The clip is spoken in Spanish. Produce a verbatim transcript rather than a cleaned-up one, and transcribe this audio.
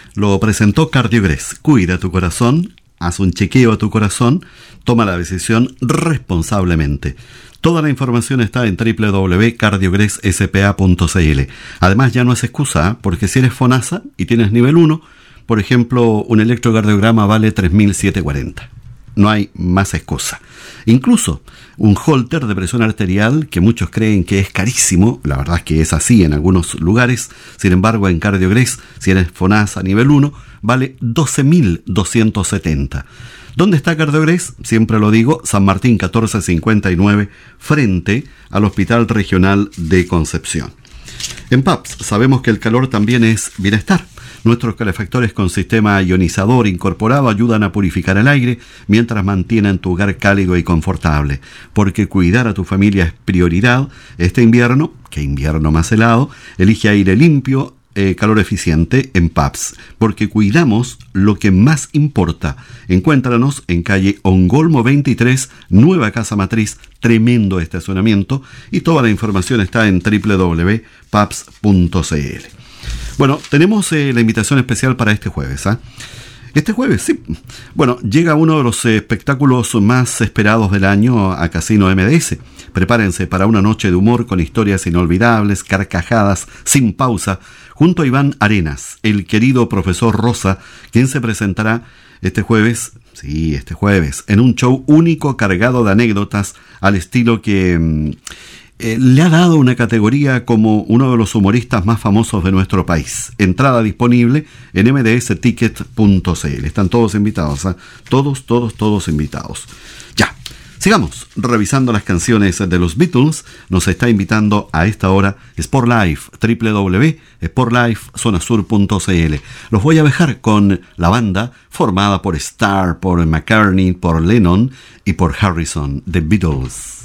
Lo presentó Cardiogres. Cuida tu corazón, haz un chequeo a tu corazón, toma la decisión responsablemente. Toda la información está en doble u doble u doble u punto cardiogres s p a punto c l. Además, ya no es excusa, porque si eres FONASA y tienes nivel uno, por ejemplo, un electrocardiograma vale tres mil setecientos cuarenta. No hay más excusa. Incluso un holter de presión arterial, que muchos creen que es carísimo, la verdad es que es así en algunos lugares. Sin embargo, en Cardiogres, si eres FONASA nivel uno, vale doce mil doscientos setenta. ¿Dónde está Cardiogres? Siempre lo digo, San Martín catorce cincuenta y nueve, frente al Hospital Regional de Concepción. En P A P S sabemos que el calor también es bienestar. Nuestros calefactores con sistema ionizador incorporado ayudan a purificar el aire mientras mantienen tu hogar cálido y confortable. Porque cuidar a tu familia es prioridad. Este invierno, que invierno más helado, elige aire limpio, eh, calor eficiente en P A P S. Porque cuidamos lo que más importa. Encuéntranos en calle Ongolmo veintitrés, Nueva Casa Matriz. Tremendo estacionamiento. Y toda la información está en doble u doble u doble u punto p a p s punto c l. Bueno, tenemos eh, la invitación especial para este jueves. ¿eh? Este jueves, sí. Bueno, llega uno de los eh, espectáculos más esperados del año a Casino M D S. Prepárense para una noche de humor con historias inolvidables, carcajadas, sin pausa, junto a Iván Arenas, el querido profesor Rosa, quien se presentará este jueves, sí, este jueves, en un show único cargado de anécdotas al estilo que... Eh, le ha dado una categoría como uno de los humoristas más famosos de nuestro país. Entrada disponible en m d s ticket punto c l. Están todos invitados, ¿eh? Todos, todos, todos invitados. Ya, sigamos revisando las canciones de los Beatles. Nos está invitando a esta hora Sport Life, doble u doble u doble u punto sport life zona sur punto c l. Los voy a dejar con la banda formada por Starr, por McCartney, por Lennon y por Harrison, The Beatles.